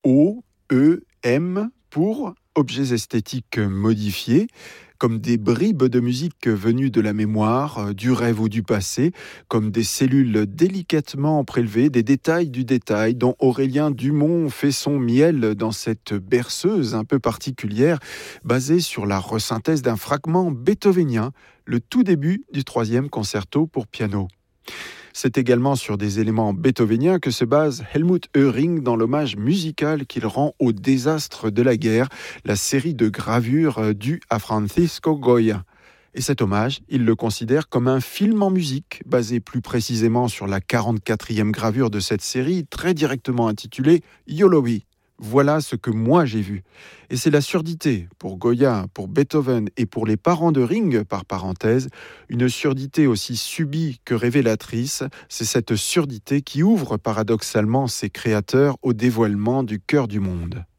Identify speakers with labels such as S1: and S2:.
S1: OEM pour objets esthétiques modifiés, comme des bribes de musique venues de la mémoire, du rêve ou du passé, comme des cellules délicatement prélevées, des détails du détail, dont Aurélien Dumont fait son miel dans cette berceuse un peu particulière, basée sur la resynthèse d'un fragment beethovénien, le tout début du 3e concerto pour piano. C'est également sur des éléments beethoveniens que se base Helmut Höring dans l'hommage musical qu'il rend au désastre de la guerre, la série de gravures due à Francisco Goya. Et cet hommage, il le considère comme un film en musique, basé plus précisément sur la 44e gravure de cette série, très directement intitulée Yolowi. Voilà ce que moi j'ai vu. Et c'est la surdité, pour Goya, pour Beethoven et pour les parents de Ring, par parenthèse, une surdité aussi subie que révélatrice, c'est cette surdité qui ouvre paradoxalement ses créateurs au dévoilement du cœur du monde.